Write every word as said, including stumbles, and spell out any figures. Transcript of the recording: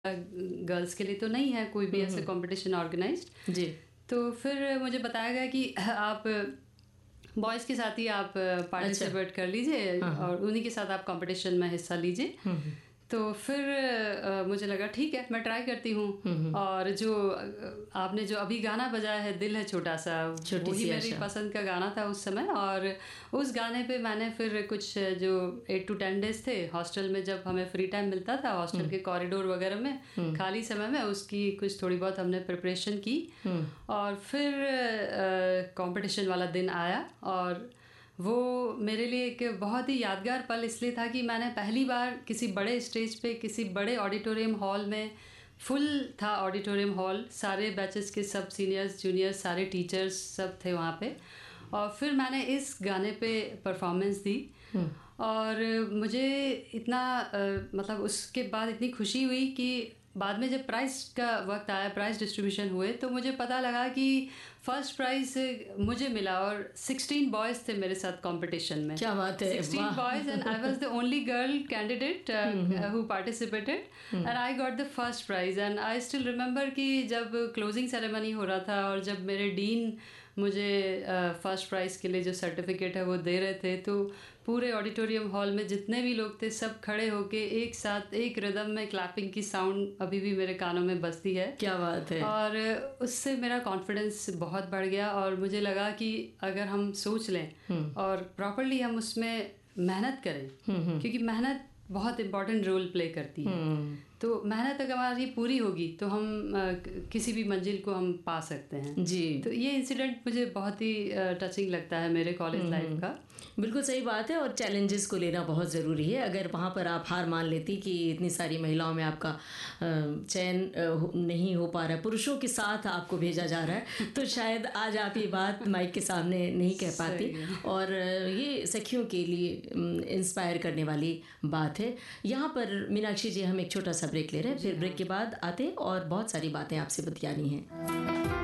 Girls के लिए तो नहीं है कोई भी ऐसे कंपटीशन ऑर्गेनाइज्ड। जी। तो फिर मुझे बताया गया कि आप बॉयज़ के साथ ही आप पार्टिसिपेट अच्छा। कर लीजिए और उन्हीं के साथ आप कंपटीशन में हिस्सा लीजिए। तो फिर आ, मुझे लगा ठीक है मैं ट्राई करती हूँ। और जो आपने जो अभी गाना बजाया है दिल है छोटा सा, वही मेरी पसंद का गाना था उस समय। और उस गाने पे मैंने फिर कुछ जो एट टू टेन डेज थे हॉस्टल में, जब हमें फ्री टाइम मिलता था हॉस्टल के कॉरिडोर वगैरह में खाली समय में, उसकी कुछ थोड़ी बहुत हमने प्रिपरेशन की। और फिर कंपटीशन वाला दिन आया और वो मेरे लिए एक बहुत ही यादगार पल इसलिए था कि मैंने पहली बार किसी बड़े स्टेज पे, किसी बड़े ऑडिटोरियम हॉल में, फुल था ऑडिटोरियम हॉल, सारे बैचेस के सब सीनियर्स जूनियर्स सारे टीचर्स सब थे वहाँ पे। और फिर मैंने इस गाने पे परफॉर्मेंस दी और मुझे इतना आ, मतलब उसके बाद इतनी खुशी हुई कि बाद में जब प्राइज़ का वक्त आया, प्राइज़ डिस्ट्रीब्यूशन हुए, तो मुझे पता लगा कि फर्स्ट प्राइज़ मुझे मिला और सिक्सटीन बॉयज़ थे मेरे साथ कंपटीशन में। क्या बात है। Sixteen boys and I was the only girl candidate who participated and I got the first prize. And I still remember कि जब क्लोजिंग सेरेमनी हो रहा था और जब मेरे डीन मुझे फर्स्ट uh, प्राइज़ के लिए जो सर्टिफिकेट है वो दे रहे थे, तो पूरे ऑडिटोरियम हॉल में जितने भी लोग थे सब खड़े होके एक साथ एक रिदम में क्लैपिंग की साउंड अभी भी मेरे कानों में बजती है। क्या बात है। और उससे मेरा कॉन्फिडेंस बहुत बढ़ गया और मुझे लगा कि अगर हम सोच लें और प्रॉपरली हम उसमें मेहनत करें, क्योंकि मेहनत बहुत इम्पॉर्टेंट रोल प्ले करती है। तो मेहनत अगर हमारी पूरी होगी तो हम आ, किसी भी मंजिल को हम पा सकते हैं। जी। तो ये इंसिडेंट मुझे बहुत ही टचिंग लगता है मेरे कॉलेज लाइफ का। बिल्कुल सही बात है। और चैलेंजेस को लेना बहुत ज़रूरी है। अगर वहाँ पर आप हार मान लेती कि इतनी सारी महिलाओं में आपका चयन नहीं हो पा रहा है, पुरुषों के साथ आपको भेजा जा रहा है, तो शायद आज आप ये बात माइक के सामने नहीं कह पाती। और ये सखियों के लिए इंस्पायर करने वाली बात है। यहाँ पर मीनाक्षी जी हम एक छोटा सा ब्रेक ले रहे हैं, फिर ब्रेक के बाद आते और बहुत सारी बातें आपसे बतियानी हैं।